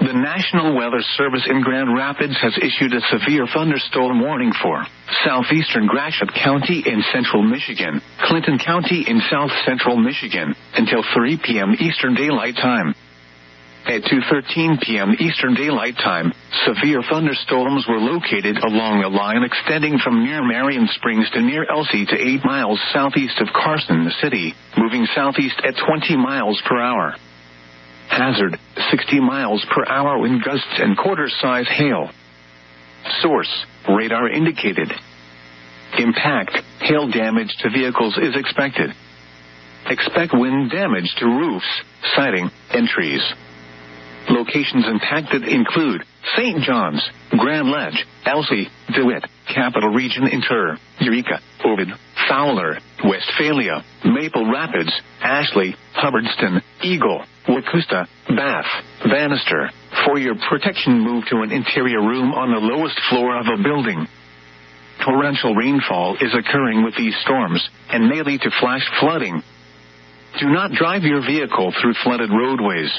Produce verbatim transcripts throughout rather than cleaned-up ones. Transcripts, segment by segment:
The National Weather Service in Grand Rapids has issued a severe thunderstorm warning for southeastern Gratiot County in central Michigan, Clinton County in south central Michigan, until three p.m. Eastern Daylight Time. At two thirteen p.m. Eastern Daylight Time, severe thunderstorms were located along a line extending from near Marion Springs to near Elsie to eight miles southeast of Carson, the city, moving southeast at twenty miles per hour. Hazard, sixty miles per hour wind gusts and quarter-size hail. Source, radar indicated. Impact, hail damage to vehicles is expected. Expect wind damage to roofs, siding, and trees. Locations impacted include Saint John's, Grand Ledge, Elsie, DeWitt, Capital Region Inter, Eureka, Ovid, Fowler, Westphalia, Maple Rapids, Ashley, Hubbardston, Eagle, Wacusta, Bath, Bannister. For your protection, move to an interior room on the lowest floor of a building. Torrential rainfall is occurring with these storms and may lead to flash flooding. Do not drive your vehicle through flooded roadways.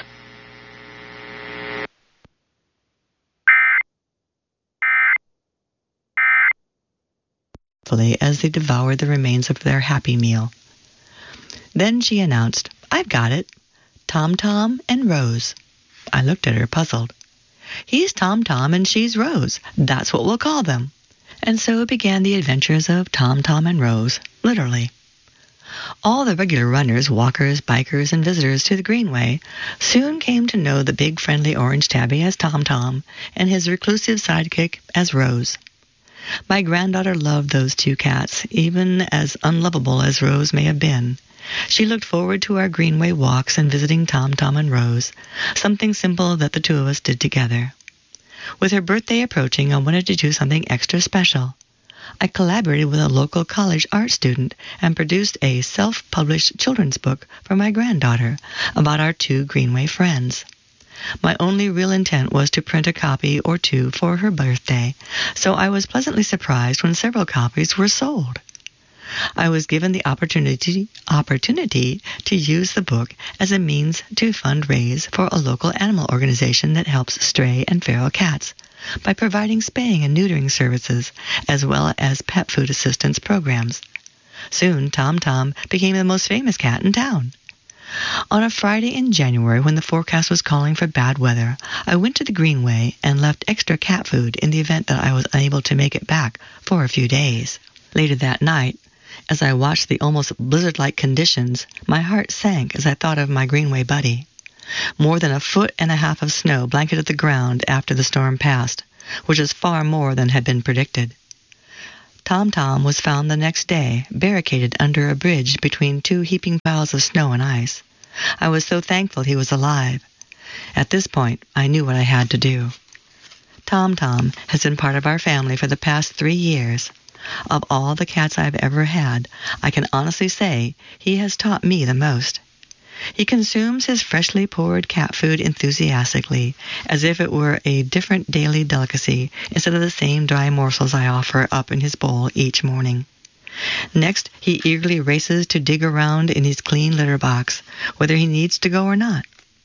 As they devoured the remains of their Happy Meal. Then she announced, "I've got it. Tom Tom and Rose." I looked at her puzzled. "He's Tom Tom and she's Rose. That's what we'll call them." And so began the adventures of Tom Tom and Rose, literally. All the regular runners, walkers, bikers, and visitors to the Greenway soon came to know the big friendly orange tabby as Tom Tom and his reclusive sidekick as Rose. My granddaughter loved those two cats, even as unlovable as Rose may have been. She looked forward to our Greenway walks and visiting Tom Tom and Rose, something simple that the two of us did together. With her birthday approaching, I wanted to do something extra special. I collaborated with a local college art student and produced a self-published children's book for my granddaughter about our two Greenway friends. My only real intent was to print a copy or two for her birthday, so I was pleasantly surprised when several copies were sold. I was given the opportunity opportunity to use the book as a means to fundraise for a local animal organization that helps stray and feral cats by providing spaying and neutering services as well as pet food assistance programs. Soon, Tom Tom became the most famous cat in town. On a Friday in January, when the forecast was calling for bad weather, I went to the Greenway and left extra cat food in the event that I was unable to make it back for a few days. Later that night, as I watched the almost blizzard-like conditions, my heart sank as I thought of my Greenway buddy. More than a foot and a half of snow blanketed the ground after the storm passed, which is far more than had been predicted. Tom Tom was found the next day, barricaded under a bridge between two heaping piles of snow and ice. I was so thankful he was alive. At this point, I knew what I had to do. Tom Tom has been part of our family for the past three years. Of all the cats I've ever had, I can honestly say he has taught me the most. He consumes his freshly poured cat food enthusiastically, as if it were a different daily delicacy instead of the same dry morsels I offer up in his bowl each morning. Next, he eagerly races to dig around in his clean litter box, whether he needs to go or not.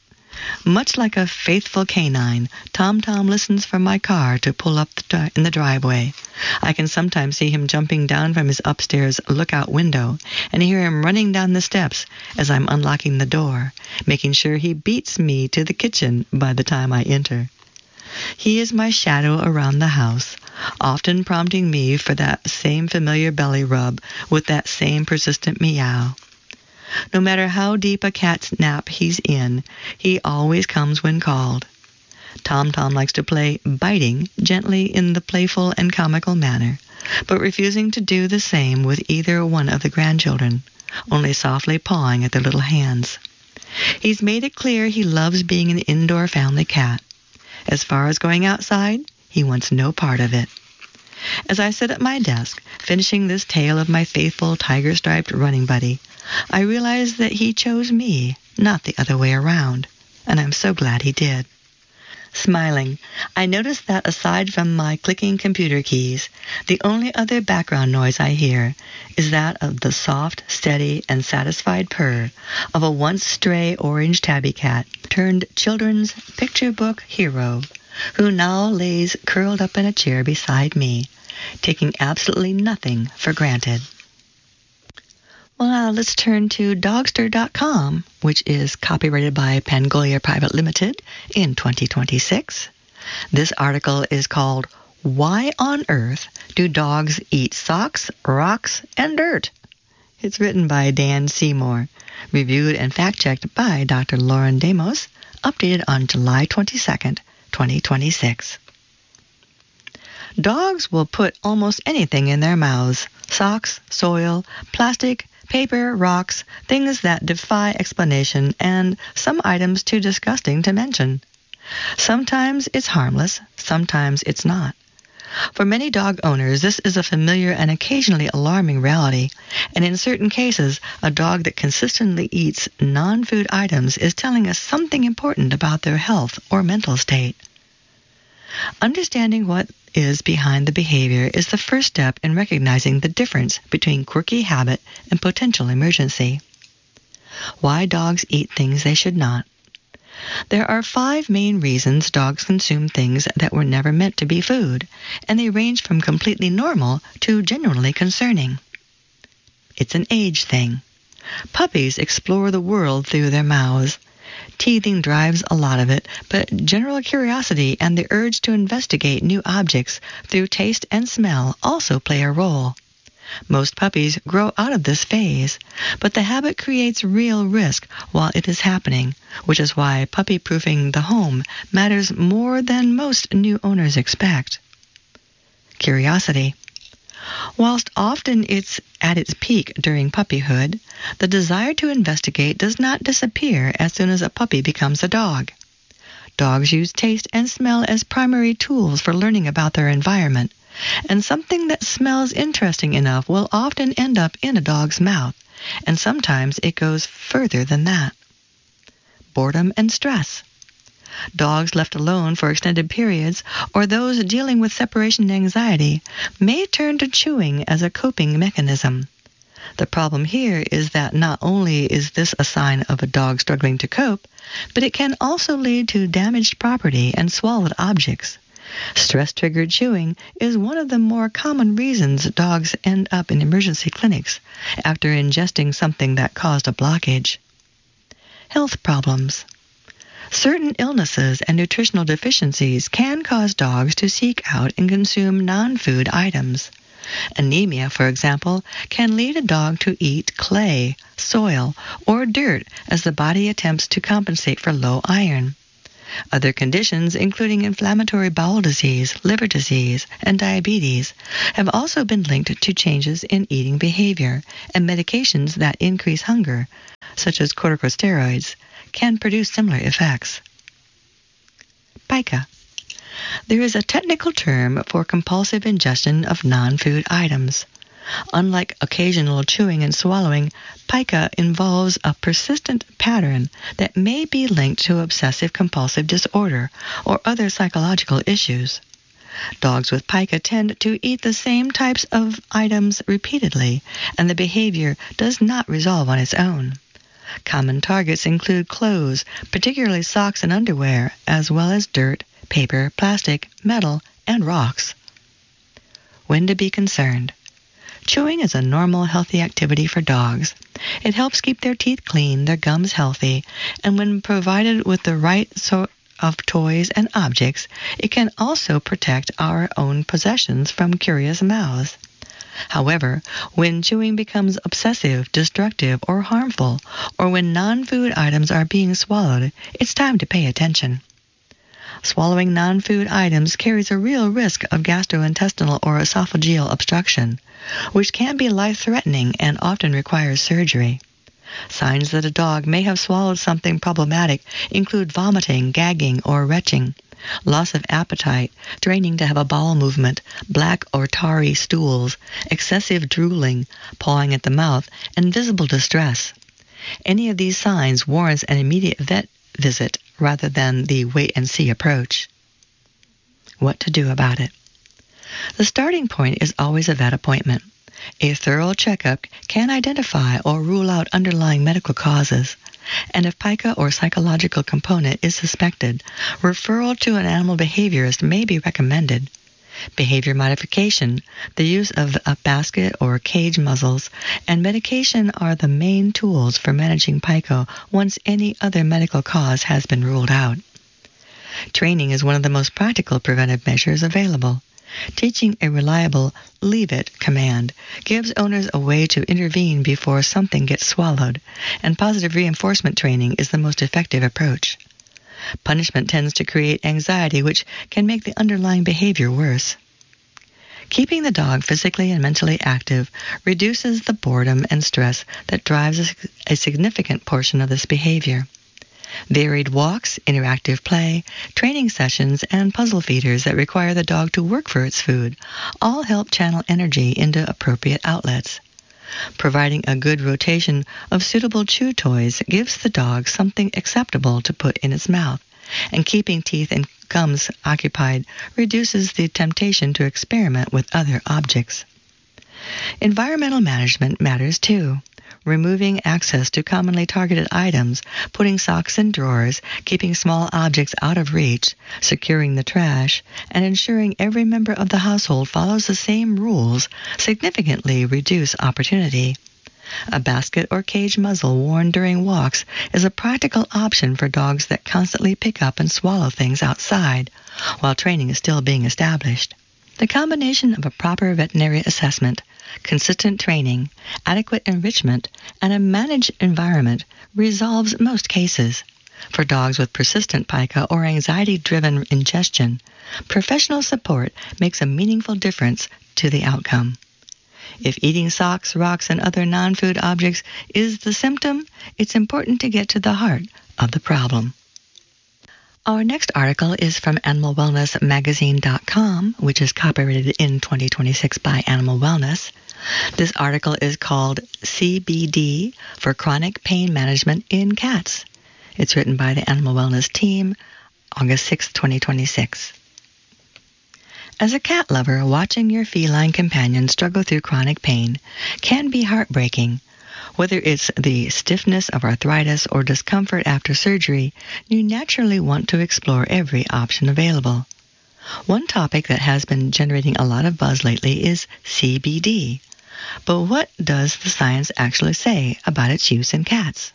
Much like a faithful canine, Tom Tom listens for my car to pull up the in the driveway. I can sometimes see him jumping down from his upstairs lookout window and hear him running down the steps as I'm unlocking the door, making sure he beats me to the kitchen by the time I enter. He is my shadow around the house, often prompting me for that same familiar belly rub with that same persistent meow. No matter how deep a cat's nap he's in, he always comes when called. Tom Tom likes to play biting gently in the playful and comical manner, but refusing to do the same with either one of the grandchildren, only softly pawing at their little hands. He's made it clear he loves being an indoor family cat. As far as going outside, he wants no part of it. As I sit at my desk, finishing this tale of my faithful tiger-striped running buddy, I realize that he chose me, not the other way around, and I'm so glad he did. Smiling, I noticed that aside from my clicking computer keys, the only other background noise I hear is that of the soft, steady, and satisfied purr of a once stray orange tabby cat turned children's picture book hero, who now lays curled up in a chair beside me, taking absolutely nothing for granted. Well, now let's turn to Dogster dot com, which is copyrighted by Pangolya Private Limited in twenty twenty-six. This article is called, Why on Earth Do Dogs Eat Socks, Rocks, and Dirt? It's written by Dan Seymour, reviewed and fact-checked by Doctor Lauren Demos, updated on July twenty-second, twenty twenty-six. Dogs will put almost anything in their mouths: socks, soil, plastic, paper, rocks, things that defy explanation, and some items too disgusting to mention. Sometimes it's harmless, sometimes it's not. For many dog owners, this is a familiar and occasionally alarming reality, and in certain cases, a dog that consistently eats non-food items is telling us something important about their health or mental state. Understanding what is behind the behavior is the first step in recognizing the difference between quirky habit and potential emergency. Why dogs eat things they should not. There are five main reasons dogs consume things that were never meant to be food, and they range from completely normal to genuinely concerning. It's an age thing. Puppies explore the world through their mouths. Teething drives a lot of it, but general curiosity and the urge to investigate new objects through taste and smell also play a role. Most puppies grow out of this phase, but the habit creates real risk while it is happening, which is why puppy-proofing the home matters more than most new owners expect. Curiosity. Whilst often it's at its peak during puppyhood, the desire to investigate does not disappear as soon as a puppy becomes a dog. Dogs use taste and smell as primary tools for learning about their environment, and something that smells interesting enough will often end up in a dog's mouth, and sometimes it goes further than that. Boredom and stress. Dogs left alone for extended periods, or those dealing with separation anxiety, may turn to chewing as a coping mechanism. The problem here is that not only is this a sign of a dog struggling to cope, but it can also lead to damaged property and swallowed objects. Stress-triggered chewing is one of the more common reasons dogs end up in emergency clinics after ingesting something that caused a blockage. Health problems. Certain illnesses and nutritional deficiencies can cause dogs to seek out and consume non-food items. Anemia, for example, can lead a dog to eat clay, soil, or dirt as the body attempts to compensate for low iron. Other conditions, including inflammatory bowel disease, liver disease, and diabetes, have also been linked to changes in eating behavior, and medications that increase hunger, such as corticosteroids, can produce similar effects. Pica. There is a technical term for compulsive ingestion of non-food items. Unlike occasional chewing and swallowing, pica involves a persistent pattern that may be linked to obsessive-compulsive disorder or other psychological issues. Dogs with pica tend to eat the same types of items repeatedly, and the behavior does not resolve on its own. Common targets include clothes, particularly socks and underwear, as well as dirt, paper, plastic, metal, and rocks. When to be concerned. Chewing is a normal, healthy activity for dogs. It helps keep their teeth clean, their gums healthy, and when provided with the right sort of toys and objects, it can also protect our own possessions from curious mouths. However, when chewing becomes obsessive, destructive, or harmful, or when non-food items are being swallowed, it's time to pay attention. Swallowing non-food items carries a real risk of gastrointestinal or esophageal obstruction, which can be life-threatening and often requires surgery. Signs that a dog may have swallowed something problematic include vomiting, gagging, or retching, loss of appetite, straining to have a bowel movement, black or tarry stools, excessive drooling, pawing at the mouth, and visible distress. Any of these signs warrants an immediate vet visit rather than the wait-and-see approach. What to do about it? The starting point is always a vet appointment. A thorough checkup can identify or rule out underlying medical causes, and if pica or psychological component is suspected, referral to an animal behaviorist may be recommended. Behavior modification, the use of a basket or cage muzzles, and medication are the main tools for managing pica once any other medical cause has been ruled out. Training is one of the most practical preventive measures available. Teaching a reliable leave it command gives owners a way to intervene before something gets swallowed, and positive reinforcement training is the most effective approach. Punishment tends to create anxiety, which can make the underlying behavior worse. Keeping the dog physically and mentally active reduces the boredom and stress that drives a significant portion of this behavior. Varied walks, interactive play, training sessions, and puzzle feeders that require the dog to work for its food all help channel energy into appropriate outlets. Providing a good rotation of suitable chew toys gives the dog something acceptable to put in its mouth, and keeping teeth and gums occupied reduces the temptation to experiment with other objects. Environmental management matters too. Removing access to commonly targeted items, putting socks in drawers, keeping small objects out of reach, securing the trash, and ensuring every member of the household follows the same rules significantly reduce opportunity. A basket or cage muzzle worn during walks is a practical option for dogs that constantly pick up and swallow things outside, while training is still being established. The combination of a proper veterinary assessment, consistent training, adequate enrichment, and a managed environment resolves most cases. For dogs with persistent pica or anxiety-driven ingestion, professional support makes a meaningful difference to the outcome. If eating socks, rocks, and other non-food objects is the symptom, it's important to get to the heart of the problem. Our next article is from animal wellness magazine dot com, which is copyrighted in twenty twenty-six by Animal Wellness. This article is called C B D for Chronic Pain Management in Cats. It's written by the Animal Wellness team, August sixth, twenty twenty-six. As a cat lover, watching your feline companion struggle through chronic pain can be heartbreaking. Whether it's the stiffness of arthritis or discomfort after surgery, you naturally want to explore every option available. One topic that has been generating a lot of buzz lately is C B D. But what does the science actually say about its use in cats?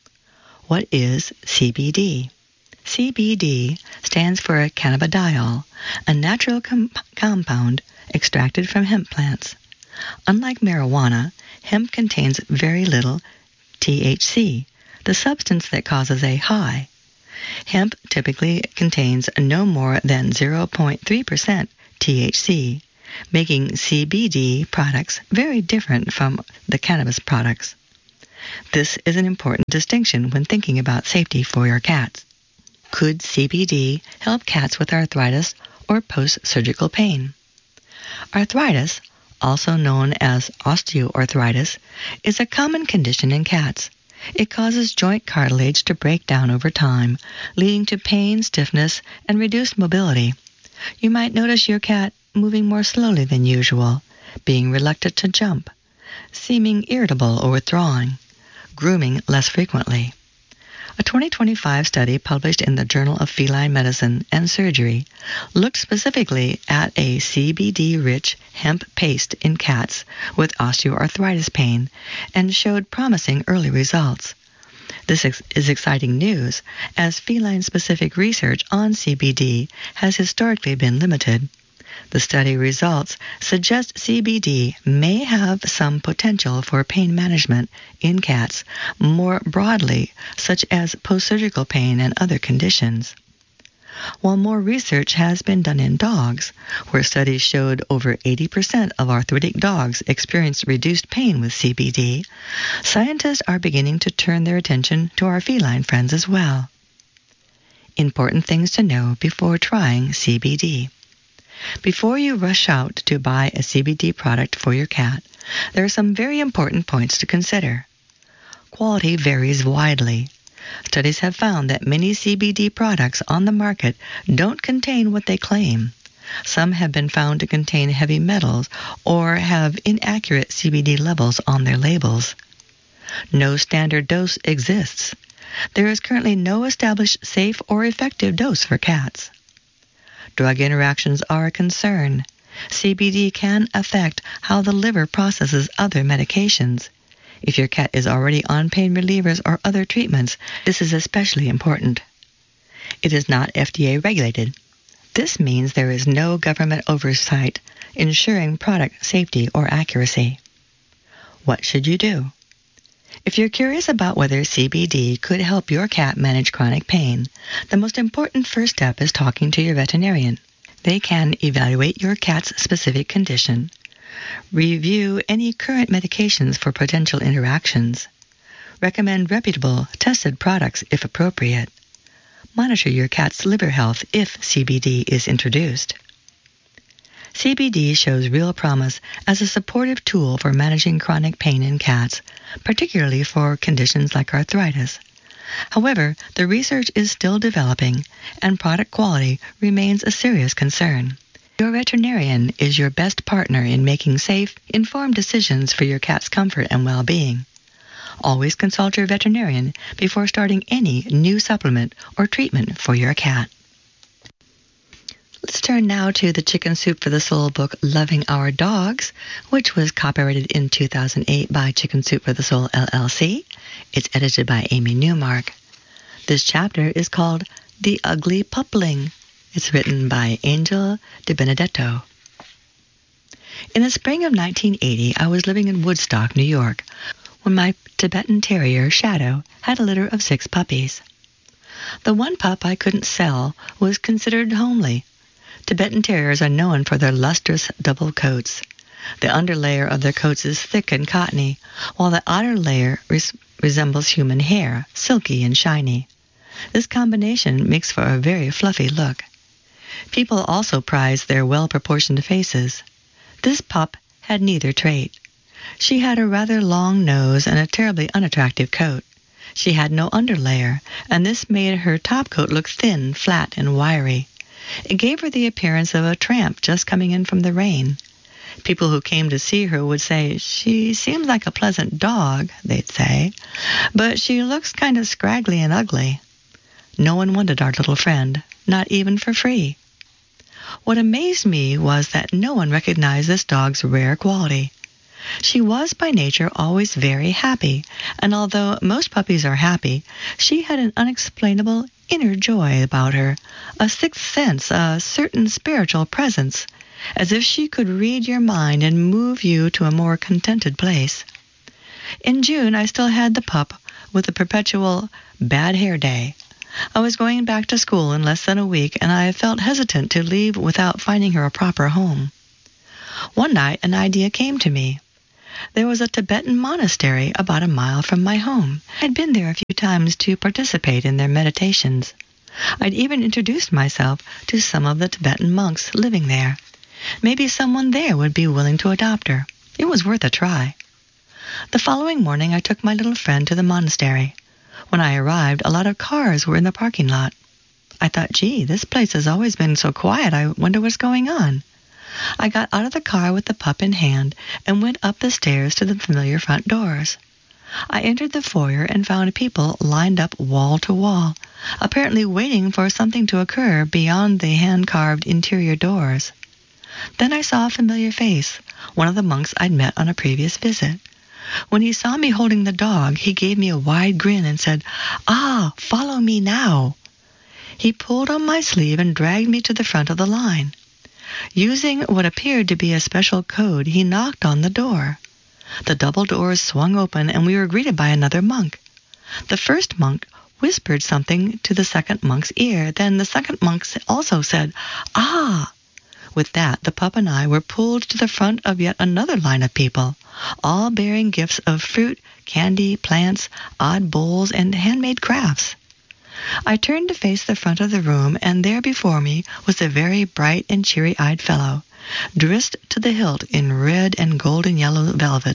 What is C B D? C B D stands for cannabidiol, a natural com- compound extracted from hemp plants. Unlike marijuana, hemp contains very little T H C, the substance that causes a high. Hemp typically contains no more than zero point three percent T H C, making C B D products very different from the cannabis products. This is an important distinction when thinking about safety for your cats. Could C B D help cats with arthritis or post-surgical pain? Arthritis, also known as osteoarthritis, is a common condition in cats. It causes joint cartilage to break down over time, leading to pain, stiffness, and reduced mobility. You might notice your cat moving more slowly than usual, being reluctant to jump, seeming irritable or withdrawing, grooming less frequently. A twenty twenty-five study published in the Journal of Feline Medicine and Surgery looked specifically at a C B D-rich hemp paste in cats with osteoarthritis pain and showed promising early results. This is exciting news, as feline-specific research on C B D has historically been limited. The study results suggest C B D may have some potential for pain management in cats more broadly, such as post-surgical pain and other conditions. While more research has been done in dogs, where studies showed over eighty percent of arthritic dogs experienced reduced pain with C B D, scientists are beginning to turn their attention to our feline friends as well. Important things to know before trying C B D. Before you rush out to buy a C B D product for your cat, there are some very important points to consider. Quality varies widely. Studies have found that many C B D products on the market don't contain what they claim. Some have been found to contain heavy metals or have inaccurate C B D levels on their labels. No standard dose exists. There is currently no established safe or effective dose for cats. Drug interactions are a concern. C B D can affect how the liver processes other medications. If your cat is already on pain relievers or other treatments, this is especially important. It is not F D A regulated. This means there is no government oversight ensuring product safety or accuracy. What should you do? If you're curious about whether C B D could help your cat manage chronic pain, the most important first step is talking to your veterinarian. They can evaluate your cat's specific condition, review any current medications for potential interactions, recommend reputable, tested products if appropriate, monitor your cat's liver health if C B D is introduced. C B D shows real promise as a supportive tool for managing chronic pain in cats, particularly for conditions like arthritis. However, the research is still developing, and product quality remains a serious concern. Your veterinarian is your best partner in making safe, informed decisions for your cat's comfort and well-being. Always consult your veterinarian before starting any new supplement or treatment for your cat. Let's turn now to the Chicken Soup for the Soul book, Loving Our Dogs, which was copyrighted in two thousand eight by Chicken Soup for the Soul, L L C. It's edited by Amy Newmark. This chapter is called The Ugly Pupling. It's written by Angel De Benedetto. In the spring of nineteen eighty, I was living in Woodstock, New York, when my Tibetan Terrier, Shadow, had a litter of six puppies. The one pup I couldn't sell was considered homely. Tibetan Terriers are known for their lustrous double coats. The underlayer of their coats is thick and cottony, while the outer layer res- resembles human hair, silky and shiny. This combination makes for a very fluffy look. People also prize their well-proportioned faces. This pup had neither trait. She had a rather long nose and a terribly unattractive coat. She had no underlayer, and this made her top coat look thin, flat, and wiry. It gave her the appearance of a tramp just coming in from the rain. People who came to see her would say, "She seems like a pleasant dog," they'd say, "but she looks kind of scraggly and ugly." No one wanted our little friend, not even for free. What amazed me was that no one recognized this dog's rare quality. She was by nature always very happy, and although most puppies are happy, she had an unexplainable inner joy about her, a sixth sense, a certain spiritual presence, as if she could read your mind and move you to a more contented place. In June, I still had the pup with a perpetual bad hair day. I was going back to school in less than a week, and I felt hesitant to leave without finding her a proper home. One night, an idea came to me. There was a Tibetan monastery about a mile from my home. I'd been there a few times to participate in their meditations. I'd even introduced myself to some of the Tibetan monks living there. Maybe someone there would be willing to adopt her. It was worth a try. The following morning, I took my little friend to the monastery. When I arrived, a lot of cars were in the parking lot. I thought, gee, this place has always been so quiet. I wonder what's going on. I got out of the car with the pup in hand and went up the stairs to the familiar front doors. I entered the foyer and found people lined up wall to wall, apparently waiting for something to occur beyond the hand-carved interior doors. Then I saw a familiar face, one of the monks I'd met on a previous visit. When he saw me holding the dog, he gave me a wide grin and said, "Ah, follow me now." He pulled on my sleeve and dragged me to the front of the line. Using what appeared to be a special code, he knocked on the door. The double doors swung open, and we were greeted by another monk. The first monk whispered something to the second monk's ear. Then the second monk also said, "Ah." With that, the pup and I were pulled to the front of yet another line of people, all bearing gifts of fruit, candy, plants, odd bowls, and handmade crafts. I turned to face the front of the room, and there before me was a very bright and cheery-eyed fellow, dressed to the hilt in red and golden yellow velvets.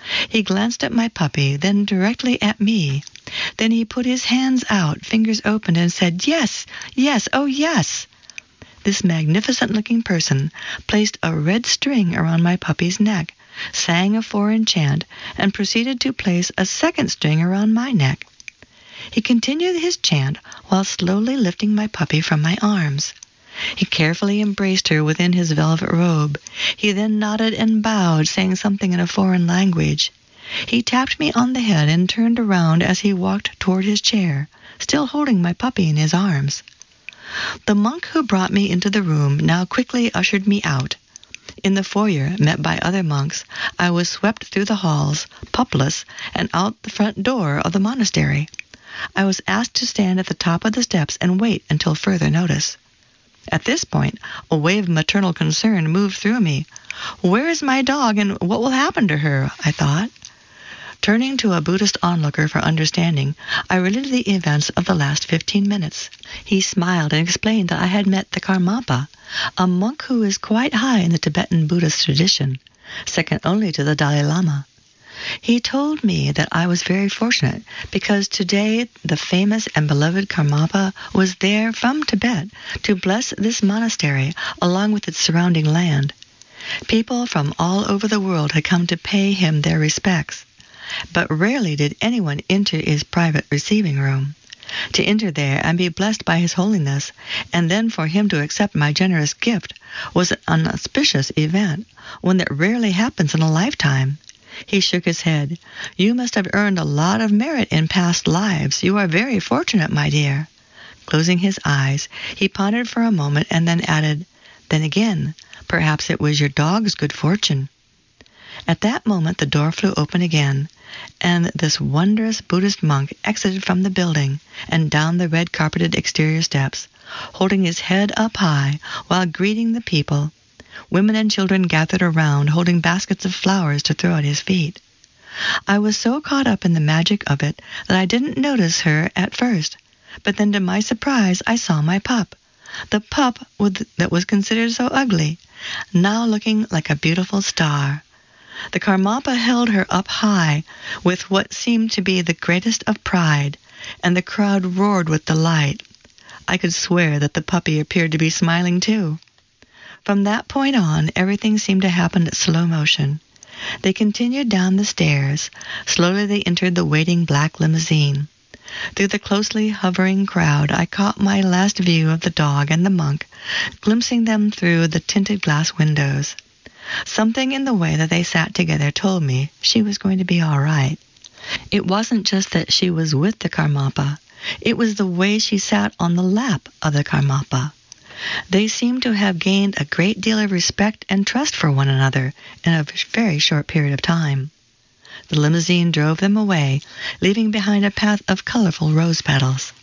He glanced at my puppy, then directly at me. Then he put his hands out, fingers open, and said, "Yes, yes, oh yes." This magnificent-looking person placed a red string around my puppy's neck, sang a foreign chant, and proceeded to place a second string around my neck. He continued his chant while slowly lifting my puppy from my arms. He carefully embraced her within his velvet robe. He then nodded and bowed, saying something in a foreign language. He tapped me on the head and turned around as he walked toward his chair, still holding my puppy in his arms. The monk who brought me into the room now quickly ushered me out. In the foyer, met by other monks, I was swept through the halls, pupless, and out the front door of the monastery. I was asked to stand at the top of the steps and wait until further notice. At this point, a wave of maternal concern moved through me. "Where is my dog, and what will happen to her?" I thought. Turning to a Buddhist onlooker for understanding, I related the events of the last fifteen minutes. He smiled and explained that I had met the Karmapa, a monk who is quite high in the Tibetan Buddhist tradition, second only to the Dalai Lama. He told me that I was very fortunate because today the famous and beloved Karmapa was there from Tibet to bless this monastery along with its surrounding land. People from all over the world had come to pay him their respects, but rarely did anyone enter his private receiving room. To enter there and be blessed by His Holiness, and then for him to accept my generous gift, was an auspicious event, one that rarely happens in a lifetime. He shook his head. "You must have earned a lot of merit in past lives. You are very fortunate, my dear." Closing his eyes, he pondered for a moment and then added, "Then again, perhaps it was your dog's good fortune." At that moment the door flew open again, and this wondrous Buddhist monk exited from the building and down the red-carpeted exterior steps, holding his head up high while greeting the people. Women and children gathered around, holding baskets of flowers to throw at his feet. I was so caught up in the magic of it that I didn't notice her at first, but then to my surprise I saw my pup, the pup with, that was considered so ugly, now looking like a beautiful star. The Karmapa held her up high with what seemed to be the greatest of pride, and the crowd roared with delight. I could swear that the puppy appeared to be smiling too. From that point on, everything seemed to happen at slow motion. They continued down the stairs. Slowly they entered the waiting black limousine. Through the closely hovering crowd, I caught my last view of the dog and the monk, glimpsing them through the tinted glass windows. Something in the way that they sat together told me she was going to be all right. It wasn't just that she was with the Karmapa. It was the way she sat on the lap of the Karmapa. They seemed to have gained a great deal of respect and trust for one another in a very short period of time. The limousine drove them away, leaving behind a path of colorful rose petals.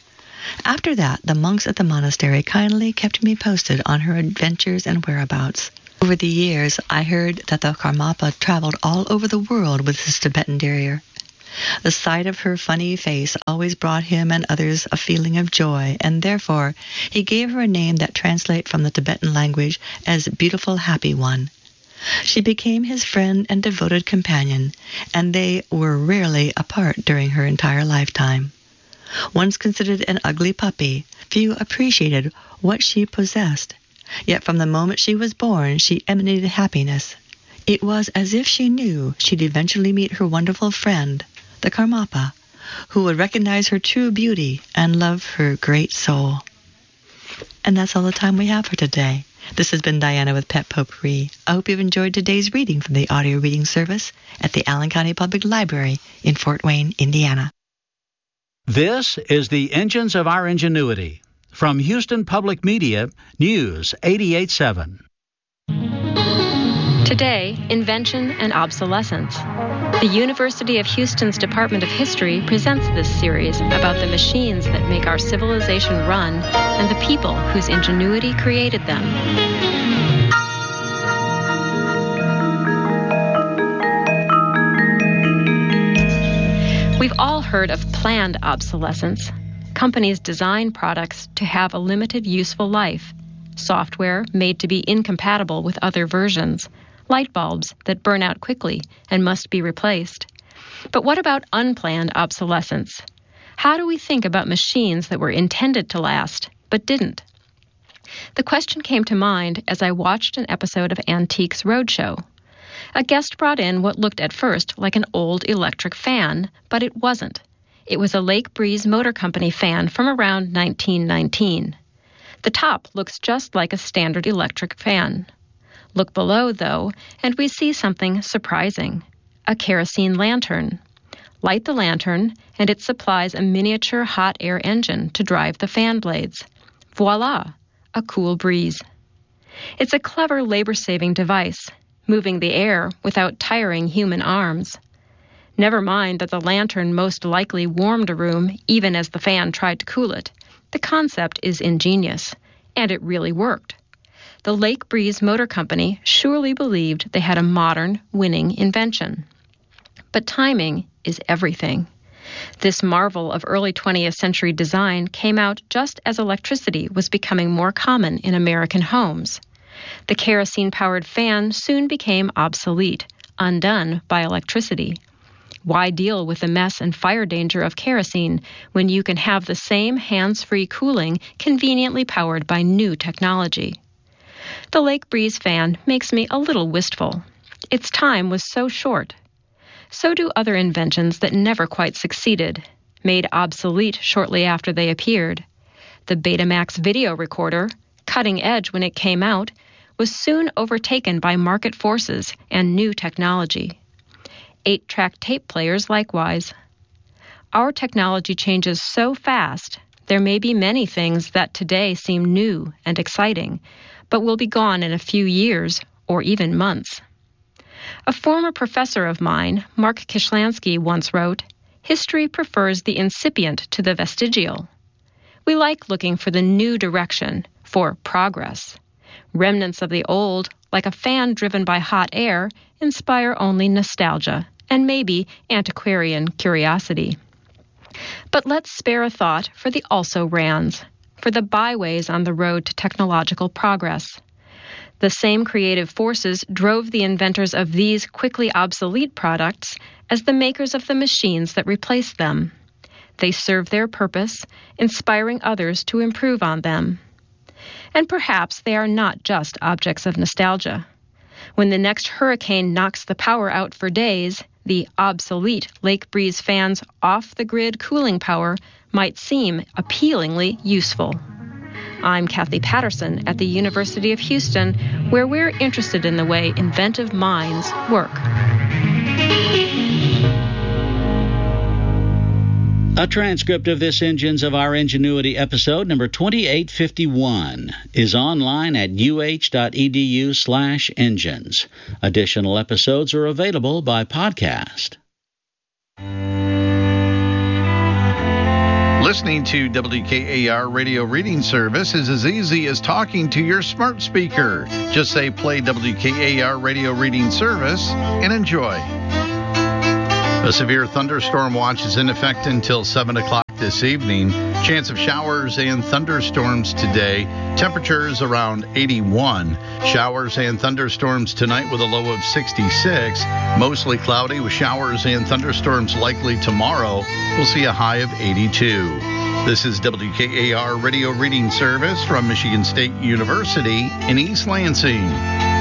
After that, the monks at the monastery kindly kept me posted on her adventures and whereabouts. Over the years, I heard that the Karmapa traveled all over the world with his Tibetan terrier. The sight of her funny face always brought him and others a feeling of joy, and therefore he gave her a name that translates from the Tibetan language as Beautiful Happy One. She became his friend and devoted companion, and they were rarely apart during her entire lifetime. Once considered an ugly puppy, few appreciated what she possessed. Yet from the moment she was born, she emanated happiness. It was as if she knew she'd eventually meet her wonderful friend, the Karmapa, who would recognize her true beauty and love her great soul. And that's all the time we have for today. This has been Diana with Pet Potpourri. I hope you've enjoyed today's reading from the audio reading service at the Allen County Public Library in Fort Wayne, Indiana. This is the Engines of Our Ingenuity. From Houston Public Media, News eighty-eight point seven. Today, invention and obsolescence. The University of Houston's Department of History presents this series about the machines that make our civilization run and the people whose ingenuity created them. We've all heard of planned obsolescence. Companies design products to have a limited useful life, software made to be incompatible with other versions, light bulbs that burn out quickly and must be replaced. But what about unplanned obsolescence? How do we think about machines that were intended to last but didn't? The question came to mind as I watched an episode of Antiques Roadshow. A guest brought in what looked at first like an old electric fan, but it wasn't. It was a Lake Breeze Motor Company fan from around nineteen nineteen. The top looks just like a standard electric fan. Look below, though, and we see something surprising. A kerosene lantern. Light the lantern, and it supplies a miniature hot air engine to drive the fan blades. Voila! A cool breeze. It's a clever labor-saving device, moving the air without tiring human arms. Never mind that the lantern most likely warmed a room even as the fan tried to cool it. The concept is ingenious, and it really worked. The Lake Breeze Motor Company surely believed they had a modern, winning invention. But timing is everything. This marvel of early twentieth century design came out just as electricity was becoming more common in American homes. The kerosene-powered fan soon became obsolete, undone by electricity. Why deal with the mess and fire danger of kerosene when you can have the same hands-free cooling conveniently powered by new technology? The Lake Breeze fan makes me a little wistful. Its time was so short. So do other inventions that never quite succeeded, made obsolete shortly after they appeared. The Betamax video recorder, cutting edge when it came out, was soon overtaken by market forces and new technology. Eight-track tape players likewise. Our technology changes so fast, there may be many things that today seem new and exciting, but will be gone in a few years or even months. A former professor of mine, Mark Kishlansky, once wrote, "History prefers the incipient to the vestigial." We like looking for the new direction, for progress. Remnants of the old, like a fan driven by hot air, inspire only nostalgia and maybe antiquarian curiosity. But let's spare a thought for the also-rans, for the byways on the road to technological progress. The same creative forces drove the inventors of these quickly obsolete products as the makers of the machines that replaced them. They serve their purpose, inspiring others to improve on them. And perhaps they are not just objects of nostalgia. When the next hurricane knocks the power out for days, the obsolete Lake Breeze fan's off-the-grid cooling power might seem appealingly useful. I'm Kathy Patterson at the University of Houston, where we're interested in the way inventive minds work. A transcript of this Engines of Our Ingenuity episode number twenty-eight fifty-one is online at uh.edu slash engines. Additional episodes are available by podcast. Listening to W K A R Radio Reading Service is as easy as talking to your smart speaker. Just say play W K A R Radio Reading Service and enjoy. A severe thunderstorm watch is in effect until seven o'clock this evening. Chance of showers and thunderstorms today. Temperatures around eighty-one. Showers and thunderstorms tonight with a low of sixty-six. Mostly cloudy with showers and thunderstorms likely tomorrow. We'll see a high of eighty-two. This is W K A R Radio Reading Service from Michigan State University in East Lansing.